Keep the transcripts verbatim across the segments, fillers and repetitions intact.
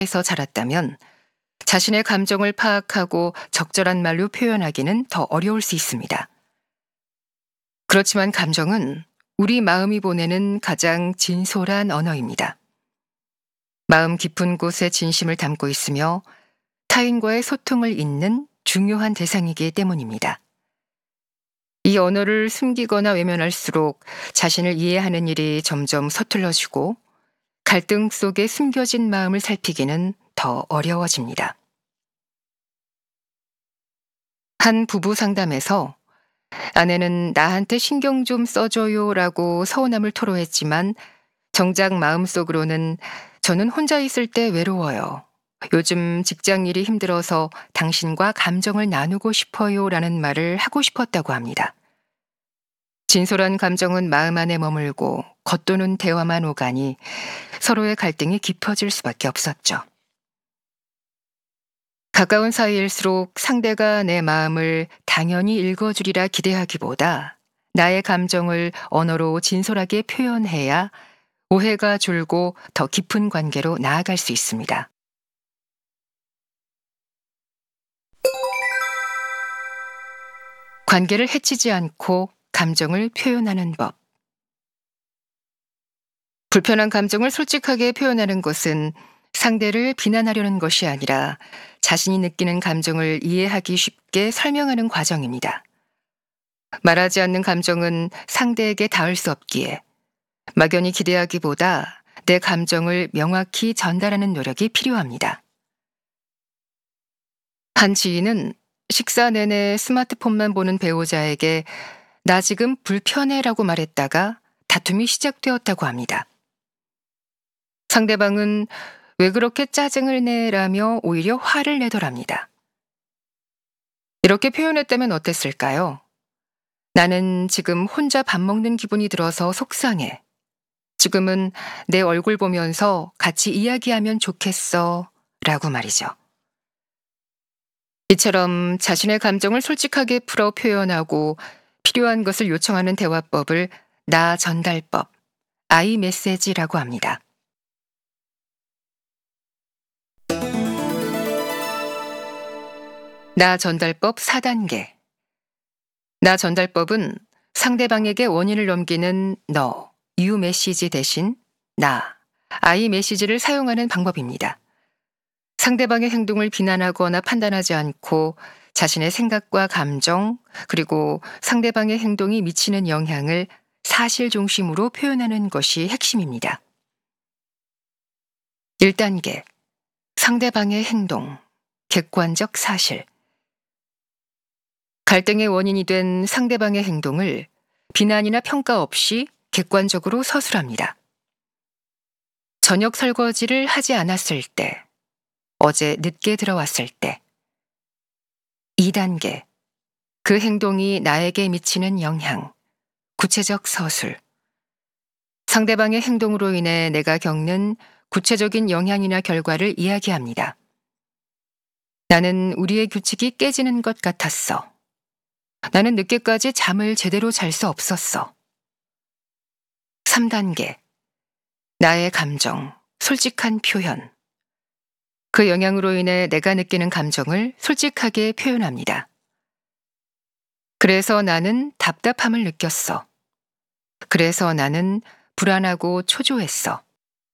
에서 자랐다면 자신의 감정을 파악하고 적절한 말로 표현하기는 더 어려울 수 있습니다. 그렇지만 감정은 우리 마음이 보내는 가장 진솔한 언어입니다. 마음 깊은 곳에 진심을 담고 있으며 타인과의 소통을 잇는 중요한 대상이기 때문입니다. 이 언어를 숨기거나 외면할수록 자신을 이해하는 일이 점점 서툴러지고 갈등 속에 숨겨진 마음을 살피기는 더 어려워집니다. 한 부부 상담에서 아내는 나한테 신경 좀 써줘요 라고 서운함을 토로했지만 정작 마음속으로는 저는 혼자 있을 때 외로워요. 요즘 직장 일이 힘들어서 당신과 감정을 나누고 싶어요 라는 말을 하고 싶었다고 합니다. 진솔한 감정은 마음 안에 머물고 겉도는 대화만 오가니 서로의 갈등이 깊어질 수밖에 없었죠. 가까운 사이일수록 상대가 내 마음을 당연히 읽어주리라 기대하기보다 나의 감정을 언어로 진솔하게 표현해야 오해가 줄고 더 깊은 관계로 나아갈 수 있습니다. 관계를 해치지 않고 감정을 표현하는 법. 불편한 감정을 솔직하게 표현하는 것은 상대를 비난하려는 것이 아니라 자신이 느끼는 감정을 이해하기 쉽게 설명하는 과정입니다. 말하지 않는 감정은 상대에게 닿을 수 없기에 막연히 기대하기보다 내 감정을 명확히 전달하는 노력이 필요합니다. 한 지인은 식사 내내 스마트폰만 보는 배우자에게 나 지금 불편해라고 말했다가 다툼이 시작되었다고 합니다. 상대방은 왜 그렇게 짜증을 내라며 오히려 화를 내더랍니다. 이렇게 표현했다면 어땠을까요? 나는 지금 혼자 밥 먹는 기분이 들어서 속상해. 지금은 내 얼굴 보면서 같이 이야기하면 좋겠어. 라고 말이죠. 이처럼 자신의 감정을 솔직하게 풀어 표현하고 필요한 것을 요청하는 대화법을 나 전달법, 아이 메시지라고 합니다. 나 전달법 사 단계. 나 전달법은 상대방에게 원인을 넘기는 너, 유 메시지 대신 나, 아이 메시지를 사용하는 방법입니다. 상대방의 행동을 비난하거나 판단하지 않고 자신의 생각과 감정, 그리고 상대방의 행동이 미치는 영향을 사실 중심으로 표현하는 것이 핵심입니다. 일 단계. 상대방의 행동, 객관적 사실. 갈등의 원인이 된 상대방의 행동을 비난이나 평가 없이 객관적으로 서술합니다. 저녁 설거지를 하지 않았을 때, 어제 늦게 들어왔을 때. 이 단계. 그 행동이 나에게 미치는 영향, 구체적 서술. 상대방의 행동으로 인해 내가 겪는 구체적인 영향이나 결과를 이야기합니다. 나는 우리의 규칙이 깨지는 것 같았어. 나는 늦게까지 잠을 제대로 잘 수 없었어. 삼 단계. 나의 감정, 솔직한 표현. 그 영향으로 인해 내가 느끼는 감정을 솔직하게 표현합니다. 그래서 나는 답답함을 느꼈어. 그래서 나는 불안하고 초조했어.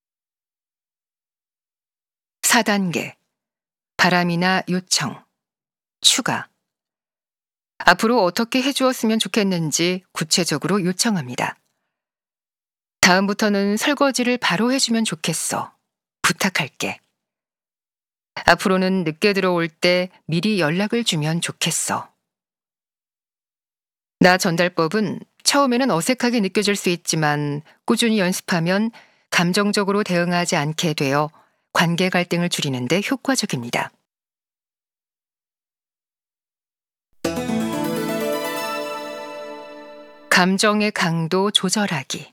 사 단계. 바람이나 요청, 추가. 앞으로 어떻게 해주었으면 좋겠는지 구체적으로 요청합니다. 다음부터는 설거지를 바로 해주면 좋겠어. 부탁할게. 앞으로는 늦게 들어올 때 미리 연락을 주면 좋겠어. 나 전달법은 처음에는 어색하게 느껴질 수 있지만 꾸준히 연습하면 감정적으로 대응하지 않게 되어 관계 갈등을 줄이는 데 효과적입니다. 감정의 강도 조절하기.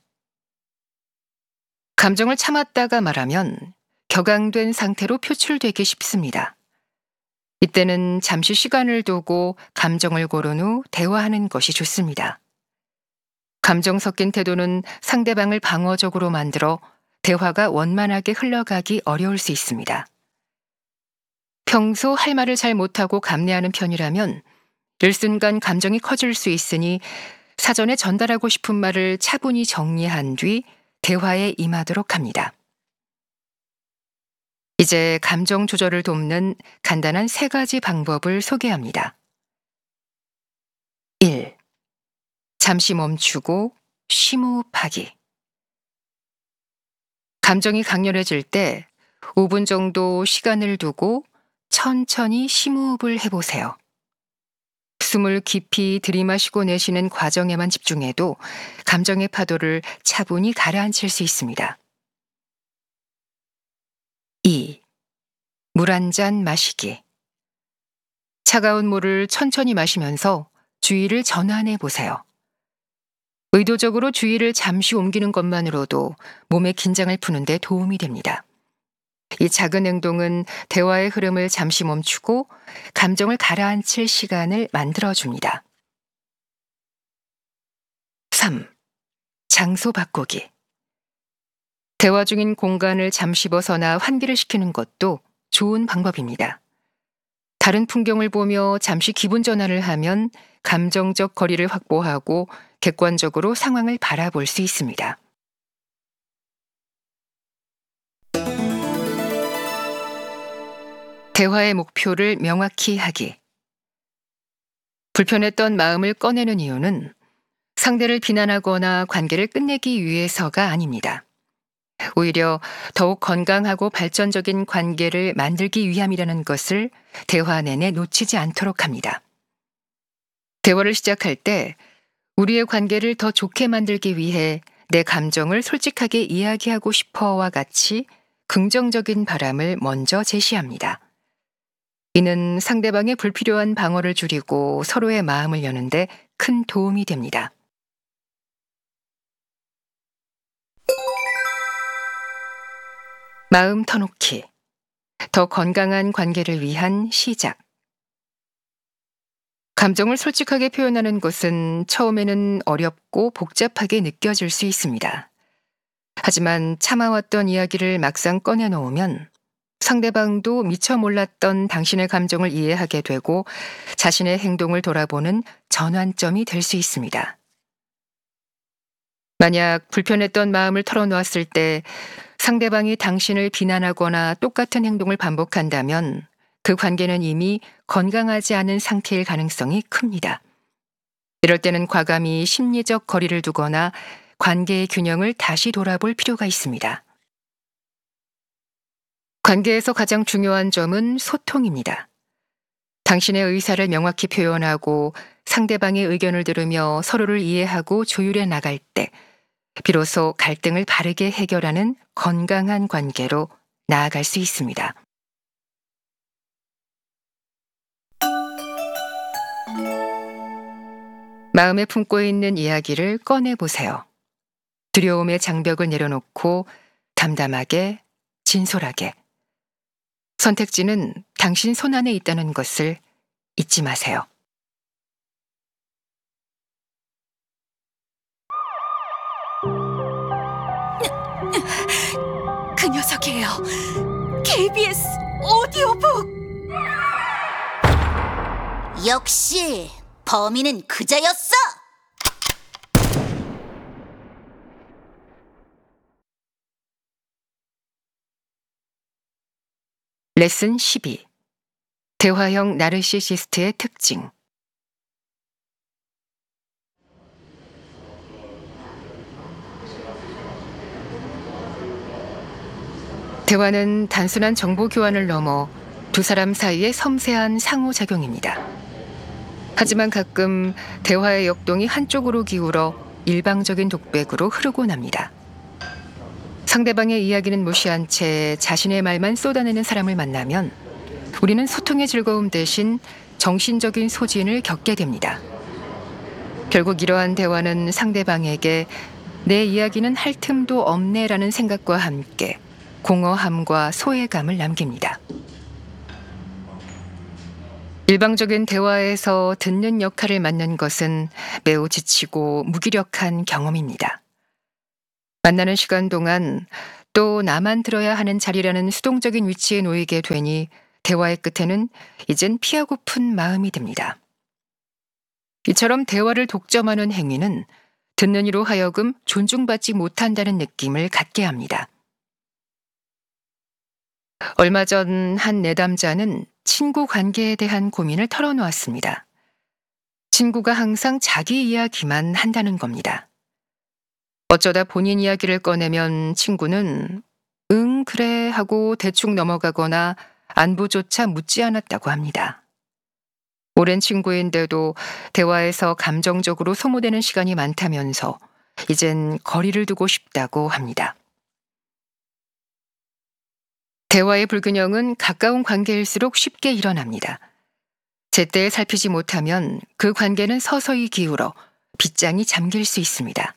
감정을 참았다가 말하면 격앙된 상태로 표출되기 쉽습니다. 이때는 잠시 시간을 두고 감정을 고른 후 대화하는 것이 좋습니다. 감정 섞인 태도는 상대방을 방어적으로 만들어 대화가 원만하게 흘러가기 어려울 수 있습니다. 평소 할 말을 잘 못하고 감내하는 편이라면 일순간 감정이 커질 수 있으니 사전에 전달하고 싶은 말을 차분히 정리한 뒤 대화에 임하도록 합니다. 이제 감정 조절을 돕는 간단한 세 가지 방법을 소개합니다. 일. 잠시 멈추고 심호흡하기. 감정이 강렬해질 때 오 분 정도 시간을 두고 천천히 심호흡을 해보세요. 숨을 깊이 들이마시고 내쉬는 과정에만 집중해도 감정의 파도를 차분히 가라앉힐 수 있습니다. 이. 물 한 잔 마시기. 차가운 물을 천천히 마시면서 주의를 전환해 보세요. 의도적으로 주의를 잠시 옮기는 것만으로도 몸의 긴장을 푸는 데 도움이 됩니다. 이 작은 행동은 대화의 흐름을 잠시 멈추고 감정을 가라앉힐 시간을 만들어줍니다. 삼. 장소 바꾸기. 대화 중인 공간을 잠시 벗어나 환기를 시키는 것도 좋은 방법입니다. 다른 풍경을 보며 잠시 기분 전환을 하면 감정적 거리를 확보하고 객관적으로 상황을 바라볼 수 있습니다. 대화의 목표를 명확히 하기. 불편했던 마음을 꺼내는 이유는 상대를 비난하거나 관계를 끝내기 위해서가 아닙니다. 오히려 더욱 건강하고 발전적인 관계를 만들기 위함이라는 것을 대화 내내 놓치지 않도록 합니다. 대화를 시작할 때 우리의 관계를 더 좋게 만들기 위해 내 감정을 솔직하게 이야기하고 싶어와 같이 긍정적인 바람을 먼저 제시합니다. 이는 상대방의 불필요한 방어를 줄이고 서로의 마음을 여는데 큰 도움이 됩니다. 마음 터놓기. 더 건강한 관계를 위한 시작. 감정을 솔직하게 표현하는 것은 처음에는 어렵고 복잡하게 느껴질 수 있습니다. 하지만 참아왔던 이야기를 막상 꺼내놓으면 상대방도 미처 몰랐던 당신의 감정을 이해하게 되고 자신의 행동을 돌아보는 전환점이 될 수 있습니다. 만약 불편했던 마음을 털어놓았을 때 상대방이 당신을 비난하거나 똑같은 행동을 반복한다면 그 관계는 이미 건강하지 않은 상태일 가능성이 큽니다. 이럴 때는 과감히 심리적 거리를 두거나 관계의 균형을 다시 돌아볼 필요가 있습니다. 관계에서 가장 중요한 점은 소통입니다. 당신의 의사를 명확히 표현하고 상대방의 의견을 들으며 서로를 이해하고 조율해 나갈 때 비로소 갈등을 바르게 해결하는 건강한 관계로 나아갈 수 있습니다. 마음에 품고 있는 이야기를 꺼내보세요. 두려움의 장벽을 내려놓고 담담하게, 진솔하게. 선택지는 당신 손안에 있다는 것을 잊지 마세요. 그 녀석이에요. 케이비에스 오디오북. 역시 범인은 그자였어. 레슨 십이. 대화형 나르시시스트의 특징. 대화는 단순한 정보 교환을 넘어 두 사람 사이의 섬세한 상호작용입니다. 하지만 가끔 대화의 역동이 한쪽으로 기울어 일방적인 독백으로 흐르곤 합니다. 상대방의 이야기는 무시한 채 자신의 말만 쏟아내는 사람을 만나면 우리는 소통의 즐거움 대신 정신적인 소진을 겪게 됩니다. 결국 이러한 대화는 상대방에게 내 이야기는 할 틈도 없네라는 생각과 함께 공허함과 소외감을 남깁니다. 일방적인 대화에서 듣는 역할을 맡는 것은 매우 지치고 무기력한 경험입니다. 만나는 시간 동안 또 나만 들어야 하는 자리라는 수동적인 위치에 놓이게 되니 대화의 끝에는 이젠 피하고픈 마음이 듭니다. 이처럼 대화를 독점하는 행위는 듣는 이로 하여금 존중받지 못한다는 느낌을 갖게 합니다. 얼마 전 한 내담자는 친구 관계에 대한 고민을 털어놓았습니다. 친구가 항상 자기 이야기만 한다는 겁니다. 어쩌다 본인 이야기를 꺼내면 친구는 응, 그래 하고 대충 넘어가거나 안부조차 묻지 않았다고 합니다. 오랜 친구인데도 대화에서 감정적으로 소모되는 시간이 많다면서 이젠 거리를 두고 싶다고 합니다. 대화의 불균형은 가까운 관계일수록 쉽게 일어납니다. 제때 살피지 못하면 그 관계는 서서히 기울어 빗장이 잠길 수 있습니다.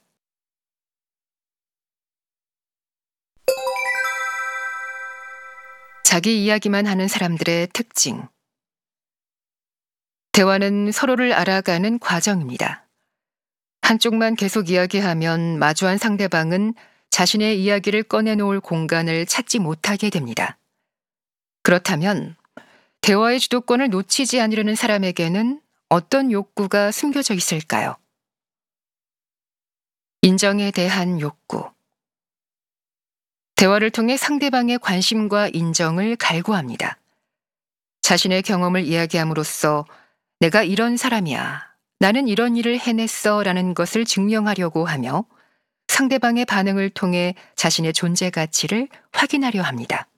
자기 이야기만 하는 사람들의 특징. 대화는 서로를 알아가는 과정입니다. 한쪽만 계속 이야기하면 마주한 상대방은 자신의 이야기를 꺼내놓을 공간을 찾지 못하게 됩니다. 그렇다면 대화의 주도권을 놓치지 않으려는 사람에게는 어떤 욕구가 숨겨져 있을까요? 인정에 대한 욕구. 대화를 통해 상대방의 관심과 인정을 갈구합니다. 자신의 경험을 이야기함으로써 내가 이런 사람이야, 나는 이런 일을 해냈어 라는 것을 증명하려고 하며 상대방의 반응을 통해 자신의 존재 가치를 확인하려 합니다.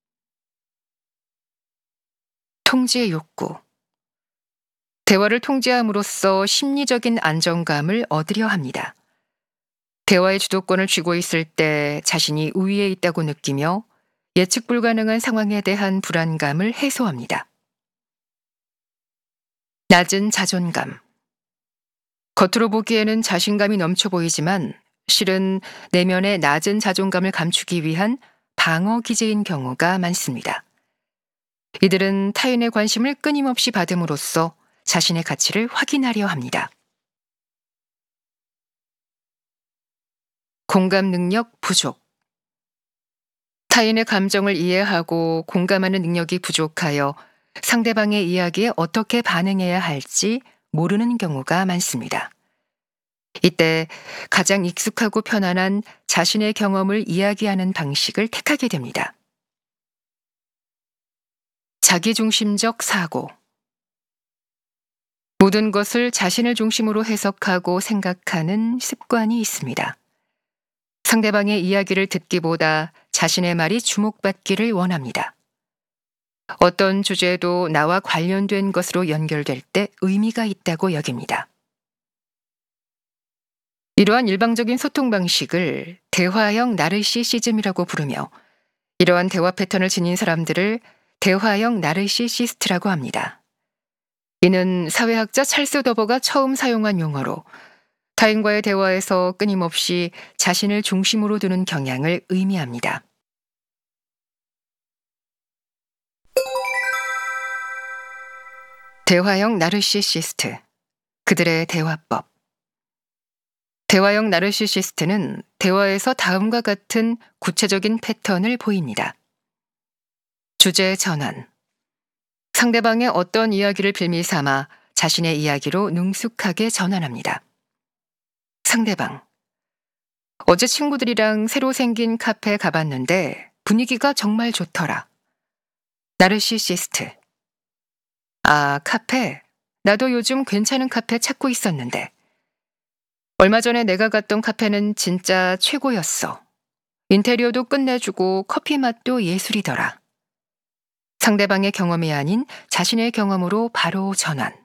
통제 욕구. 대화를 통제함으로써 심리적인 안정감을 얻으려 합니다. 대화의 주도권을 쥐고 있을 때 자신이 우위에 있다고 느끼며 예측 불가능한 상황에 대한 불안감을 해소합니다. 낮은 자존감. 겉으로 보기에는 자신감이 넘쳐 보이지만 실은 내면의 낮은 자존감을 감추기 위한 방어 기제인 경우가 많습니다. 이들은 타인의 관심을 끊임없이 받음으로써 자신의 가치를 확인하려 합니다. 공감 능력 부족. 타인의 감정을 이해하고 공감하는 능력이 부족하여 상대방의 이야기에 어떻게 반응해야 할지 모르는 경우가 많습니다. 이때 가장 익숙하고 편안한 자신의 경험을 이야기하는 방식을 택하게 됩니다. 자기중심적 사고. 모든 것을 자신을 중심으로 해석하고 생각하는 습관이 있습니다. 상대방의 이야기를 듣기보다 자신의 말이 주목받기를 원합니다. 어떤 주제도 나와 관련된 것으로 연결될 때 의미가 있다고 여깁니다. 이러한 일방적인 소통 방식을 대화형 나르시시즘이라고 부르며 이러한 대화 패턴을 지닌 사람들을 대화형 나르시시스트라고 합니다. 이는 사회학자 찰스 더버가 처음 사용한 용어로 타인과의 대화에서 끊임없이 자신을 중심으로 두는 경향을 의미합니다. 대화형 나르시시스트, 그들의 대화법. 대화형 나르시시스트는 대화에서 다음과 같은 구체적인 패턴을 보입니다. 주제 전환. 상대방의 어떤 이야기를 빌미 삼아 자신의 이야기로 능숙하게 전환합니다. 상대방. 어제 친구들이랑 새로 생긴 카페 가봤는데 분위기가 정말 좋더라. 나르시시스트. 아, 카페. 나도 요즘 괜찮은 카페 찾고 있었는데. 얼마 전에 내가 갔던 카페는 진짜 최고였어. 인테리어도 끝내주고 커피 맛도 예술이더라. 상대방의 경험이 아닌 자신의 경험으로 바로 전환.